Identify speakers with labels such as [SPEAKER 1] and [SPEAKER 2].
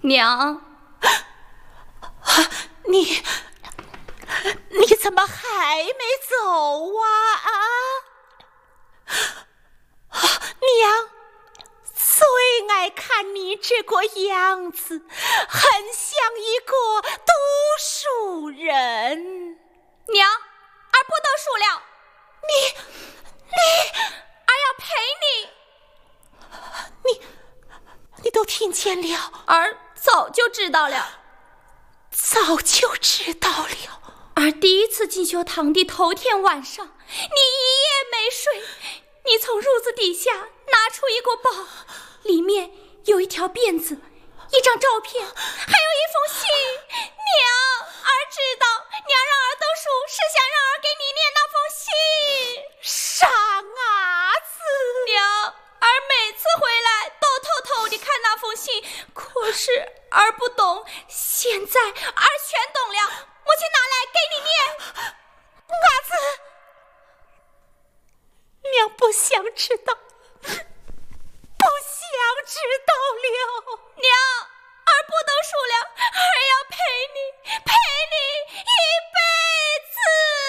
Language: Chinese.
[SPEAKER 1] 娘，
[SPEAKER 2] 你怎么还没走啊？娘最爱看你这个样子，很像一个读书人。
[SPEAKER 1] 娘，儿不读书了。儿要陪你。
[SPEAKER 2] 你都听见了？
[SPEAKER 1] 儿早就知道了。
[SPEAKER 2] 早就知道了。
[SPEAKER 1] 儿第一次进修堂的头天晚上，你一夜没睡，你从褥子底下拿出一个包，里面有一条辫子，一张照片，还有一封信。娘，儿知道娘让儿读书是想让儿给你念那封信。
[SPEAKER 2] 傻伢子！
[SPEAKER 1] 娘，儿每次回来都偷偷地看那封信，可是儿不懂，现在儿全懂了，母亲拿来给你念。
[SPEAKER 2] 伢子，娘不想知道